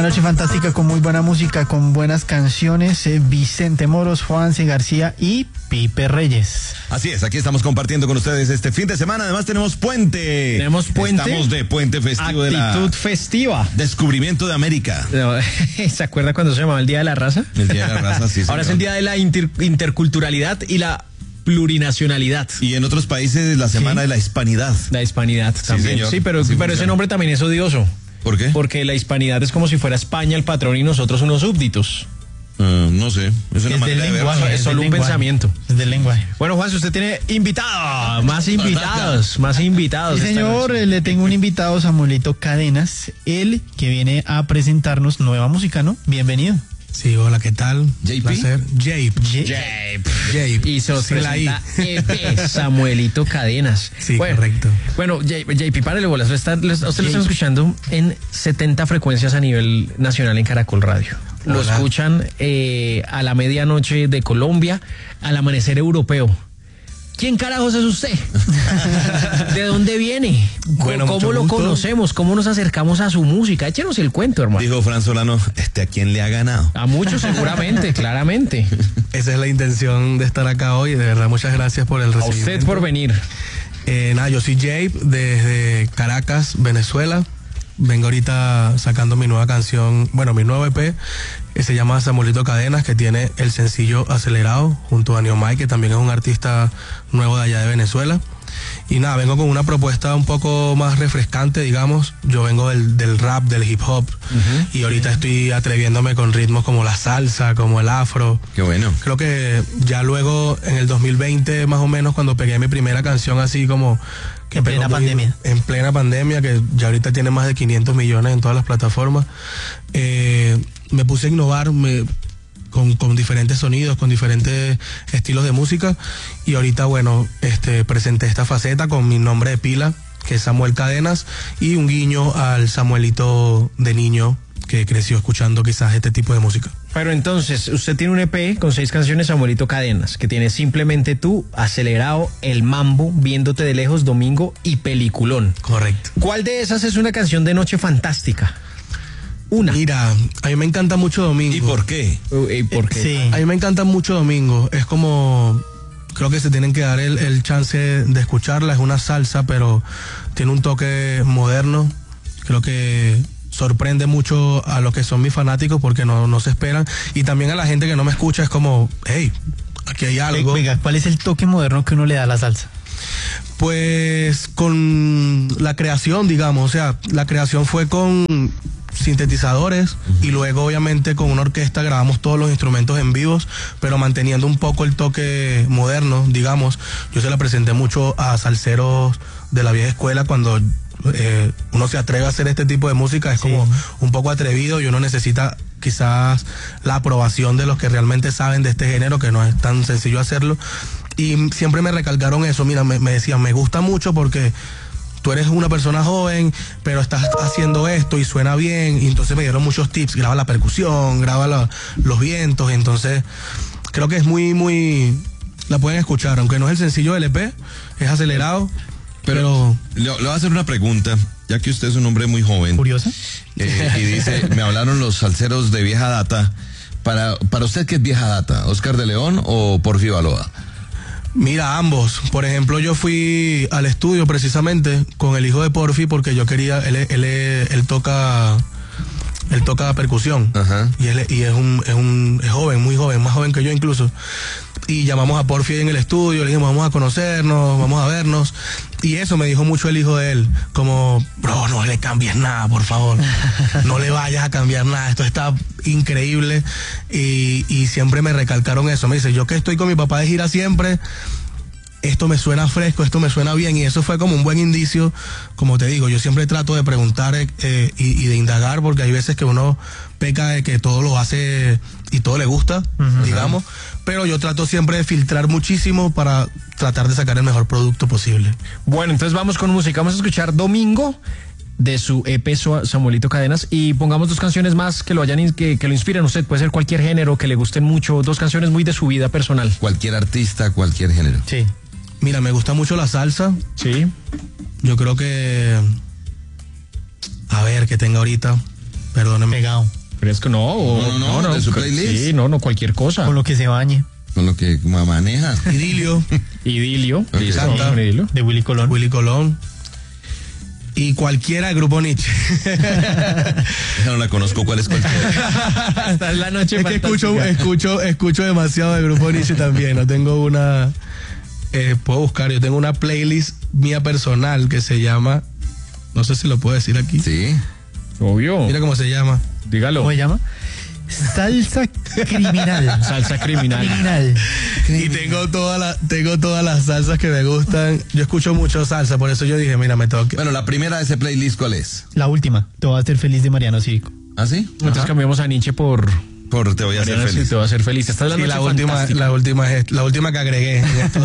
Una noche fantástica con muy buena música, con buenas canciones. Vicente Moros, Juanse García y Pipe Reyes. Así es, aquí estamos compartiendo con ustedes este fin de semana. Además tenemos puente. Estamos de puente festivo. Actitud festiva. Descubrimiento de América. No, ¿se acuerda cuando se llamaba el Día de la Raza? El Día de la Raza, sí. Ahora es el Día de la interculturalidad y la plurinacionalidad. Y en otros países la Semana de la Hispanidad. La hispanidad también. Señor. Sí, pero ese nombre también es odioso. ¿Por qué? Porque la hispanidad es como si fuera España el patrón y nosotros unos súbditos. No sé. Es una manera de verlo. Es solo un pensamiento. Es del lenguaje. Bueno, Juan, si usted tiene invitado, más invitados. Sí, señor, le tengo un invitado, Samuelito Cadenas, él que viene a presentarnos nueva música, ¿no? Bienvenido. Sí, hola, ¿qué tal? JP. Placer. Jape. Y se os presenta Samuelito Cadenas. Sí, bueno, correcto. Bueno, JP, párale bolas. Usted lo están escuchando en 70 frecuencias a nivel nacional en Caracol Radio. Lo Hola. escuchan a la medianoche de Colombia, al amanecer europeo. ¿Quién carajos es usted? ¿De dónde viene? Bueno, ¿Cómo mucho lo gusto. conocemos? ¿Cómo nos acercamos a su música? Échenos el cuento, hermano. Dijo Fran Solano, ¿a quién le ha ganado? A muchos seguramente, claramente. Esa es la intención de estar acá hoy. De verdad, muchas gracias por el A recibimiento. usted por venir. Yo soy Jape desde Caracas, Venezuela. Vengo ahorita sacando mi nueva canción, bueno, mi nuevo EP, que se llama Samuelito Cadenas, que tiene el sencillo Acelerado, junto a Neomai, que también es un artista nuevo de allá de Venezuela. Y nada, vengo con una propuesta un poco más refrescante, digamos. Yo vengo del rap, del hip hop, y ahorita estoy atreviéndome con ritmos como la salsa, como el afro. Qué bueno. Creo que ya luego, en el 2020, más o menos, cuando pegué mi primera canción así como... que En plena pegó pandemia. En plena pandemia, que ya ahorita tiene más de 500 millones en todas las plataformas. Me puse a innovar con diferentes sonidos, con diferentes estilos de música. Y ahorita, bueno, presenté esta faceta con mi nombre de pila, que es Samuel Cadenas, y un guiño al Samuelito de niño que creció escuchando quizás este tipo de música. Pero entonces, usted tiene un EP con 6 canciones, Samuelito Cadenas, que tiene Simplemente Tú, Acelerado, El Mambo, Viéndote de Lejos, Domingo y Peliculón. Correcto. ¿Cuál de esas es una canción de noche fantástica? Una. Mira, a mí me encanta mucho Domingo. ¿Y por qué? ¿Y por qué? Sí. A mí me encanta mucho Domingo. Es como... Creo que se tienen que dar el chance de escucharla. Es una salsa, pero tiene un toque moderno. Creo que sorprende mucho a los que son mis fanáticos porque no se esperan. Y también a la gente que no me escucha es como, hey, aquí hay algo. Venga, ¿cuál es el toque moderno que uno le da a la salsa? Pues con la creación, digamos. O sea, la creación fue con sintetizadores y luego obviamente con una orquesta grabamos todos los instrumentos en vivos, pero manteniendo un poco el toque moderno, digamos. Yo se la presenté mucho a salseros de la vieja escuela cuando uno se atreve a hacer este tipo de música, es como un poco atrevido y uno necesita quizás la aprobación de los que realmente saben de este género, que no es tan sencillo hacerlo. Y siempre me recalcaron eso, mira, me decían, me gusta mucho porque tú eres una persona joven, pero estás haciendo esto y suena bien. Y entonces me dieron muchos tips. Graba la percusión, graba los vientos. Entonces, creo que es muy... La pueden escuchar, aunque no es el sencillo del EP, es Acelerado. Pero le voy a hacer una pregunta, ya que usted es un hombre muy joven. ¿Curiosa? Y dice, me hablaron los salseros de vieja data. Para usted, ¿qué es vieja data? ¿Oscar de León o Porfi Baloa? mira, ambos. Por ejemplo, yo fui al estudio precisamente con el hijo de Porfi porque yo quería, él toca percusión. Ajá. Y es joven, muy joven, más joven que yo incluso. Y llamamos a Porfi en el estudio, le dijimos, vamos a conocernos, vamos a vernos. Y eso me dijo mucho el hijo de él, como, bro, no le cambies nada, por favor. No le vayas a cambiar nada, esto está increíble. Y siempre me recalcaron eso. Me dice, yo que estoy con mi papá de gira siempre, esto me suena fresco, esto me suena bien. Y eso fue como un buen indicio. Como te digo, yo siempre trato de preguntar y de indagar, porque hay veces que uno peca de que todo lo hace y todo le gusta, digamos. Pero yo trato siempre de filtrar muchísimo para tratar de sacar el mejor producto posible. Bueno, entonces vamos con música. Vamos a escuchar Domingo de su EP Samuelito Cadenas y pongamos dos canciones más que lo inspiren a usted. Puede ser cualquier género que le gusten mucho, dos canciones muy de su vida personal. Cualquier artista, cualquier género. Sí. Mira, me gusta mucho la salsa. Sí. Yo creo que... A ver, que tenga ahorita... Perdóneme. Pegado. Fresco, no, de su playlist. Sí, no, cualquier cosa. Con lo que se bañe. Con lo que maneja. Idilio, Idilio. Ok. Listo, Canta. con Idilio. De Willy Colón. Willy Colón. Y cualquiera del grupo Nietzsche. Esa no la conozco, ¿cuál es cualquiera? Hasta la noche Es que fantástica. escucho demasiado del grupo Nietzsche también. No tengo una. Puedo buscar. Yo tengo una playlist mía personal que se llama. No sé si lo puedo decir aquí. Sí. Obvio. Mira cómo se llama. Dígalo. ¿Cómo se llama? Salsa criminal. Salsa criminal. Criminal. Y tengo todas las salsas que me gustan. Yo escucho mucho salsa, por eso yo dije, mira, me tengo que. Bueno, la primera de ese playlist, ¿cuál es? La última. Te vas a hacer feliz de Mariano Cívico. ¿Ah, sí? Entonces cambiamos a Nietzsche por Por Te voy a hacer Mariano, sí, feliz. te va a hacer feliz. Esta es la Sí, noche la última que agregué en esto.